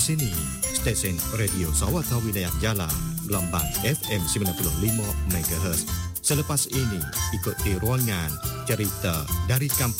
sini, stesen Radio Sawata Wilayah Jala, gelombang FM 95 MHz. Selepas ini, ikuti ruangan cerita dari kampung